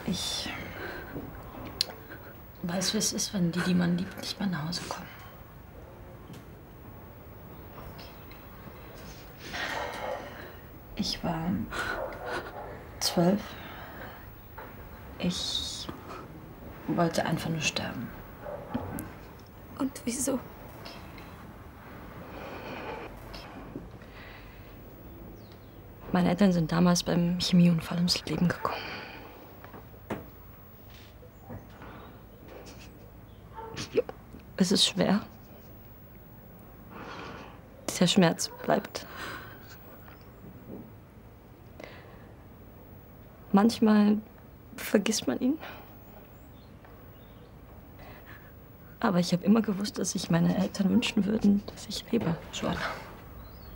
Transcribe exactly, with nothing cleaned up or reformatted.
Ich weiß, wie es ist, wenn die, die man liebt, nicht mehr nach Hause kommen. Ich war zwölf. Ich wollte einfach nur sterben. Und wieso? Meine Eltern sind damals beim Chemieunfall ums Leben gekommen. Es ist schwer. Der Schmerz bleibt. Manchmal vergisst man ihn. Aber ich habe immer gewusst, dass sich meine Eltern wünschen würden, dass ich lebe, Joanna.